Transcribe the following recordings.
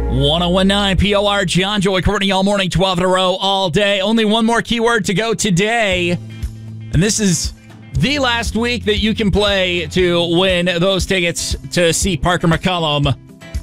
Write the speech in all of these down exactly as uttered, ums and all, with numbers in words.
one oh one point nine P O R, John Joy, Courtney, all morning, twelve in a row, all day. Only one more keyword to go today. And this is the last week that you can play to win those tickets to see Parker McCollum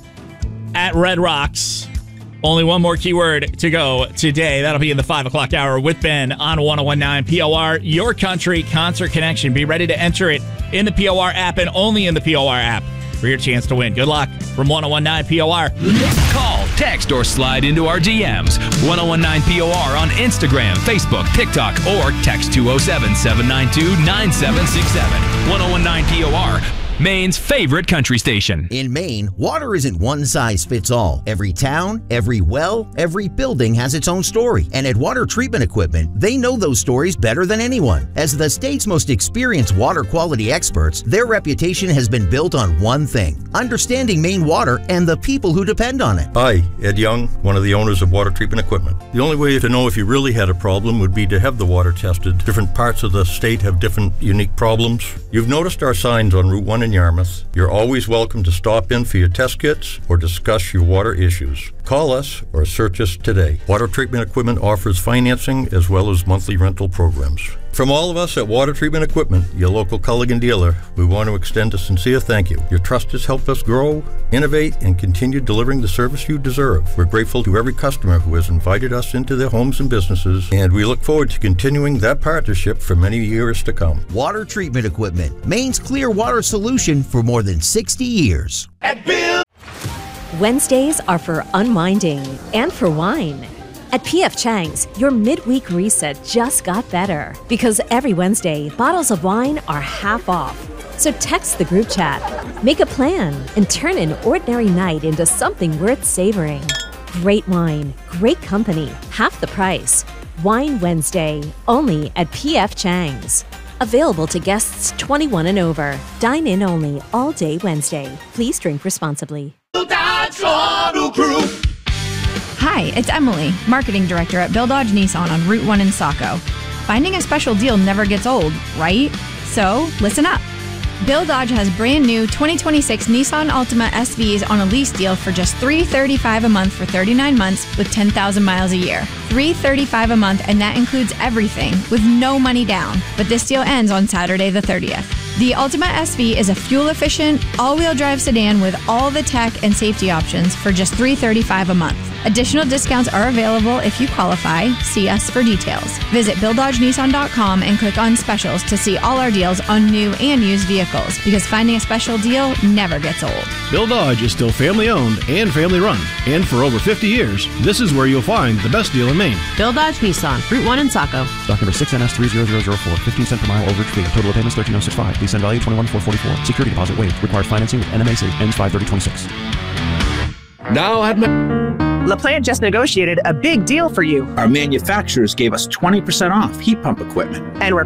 at Red Rocks. Only one more keyword to go today. That'll be in the five o'clock hour with Ben on one oh one point nine P O R. Your Country Concert Connection. Be ready to enter it in the P O R app and only in the P O R app for your chance to win. Good luck from one oh one point nine P O R. Call, text, or slide into our D Ms. one oh one nine P O R on Instagram, Facebook, TikTok, or text two oh seven, seven nine two, nine seven six seven. one oh one nine P O R, Maine's favorite country station. In Maine, water isn't one size fits all. Every town, every well, every building has its own story. And at Water Treatment Equipment, they know those stories better than anyone. As the state's most experienced water quality experts, their reputation has been built on one thing: understanding Maine water and the people who depend on it. Hi, Ed Young, one of the owners of Water Treatment Equipment. The only way to know if you really had a problem would be to have the water tested. Different parts of the state have different unique problems. You've noticed our signs on Route one in Yarmouth. You're always welcome to stop in for your test kits or discuss your water issues. Call us or search us today. Water Treatment Equipment offers financing as well as monthly rental programs. From all of us at Water Treatment Equipment, your local Culligan dealer, we want to extend a sincere thank you. Your trust has helped us grow, innovate, and continue delivering the service you deserve. We're grateful to every customer who has invited us into their homes and businesses, and we look forward to continuing that partnership for many years to come. Water Treatment Equipment, Maine's clear water solution for more than sixty years. At Bill. Wednesdays are for unwinding and for wine. At P F Chang's, your midweek reset just got better because every Wednesday, bottles of wine are half off. So text the group chat, make a plan, and turn an ordinary night into something worth savoring. Great wine, great company, half the price. Wine Wednesday, only at P F Chang's. Available to guests twenty-one and over. Dine in only all day Wednesday. Please drink responsibly. Hi, it's Emily, Marketing Director at Bill Dodge Nissan on Route one in Saco. Finding a special deal never gets old, right? So, listen up. Bill Dodge has brand new twenty twenty-six Nissan Altima S Vs on a lease deal for just three hundred thirty-five dollars a month for thirty-nine months with ten thousand miles a year. three hundred thirty-five dollars a month, and that includes everything with no money down. But this deal ends on Saturday the thirtieth. The Altima S V is a fuel-efficient, all-wheel drive sedan with all the tech and safety options for just three hundred thirty-five dollars a month. Additional discounts are available if you qualify. See us for details. Visit Bill Dodge Nissan dot com and click on specials to see all our deals on new and used vehicles, because finding a special deal never gets old. Bill Dodge is still family-owned and family-run, and for over fifty years, this is where you'll find the best deal in Maine. Bill Dodge Nissan, Route one in Saco. Stock number six N S three zero zero zero four, fifteen cent per mile overage fee. Total of payments thirteen oh six five. Lease end value twenty-one four forty-four. Security deposit waived. Requires financing with N M A C. Ends five thirty twenty-six. Now at LaPlante just negotiated a big deal for you. Our manufacturers gave us twenty percent off heat pump equipment. And we're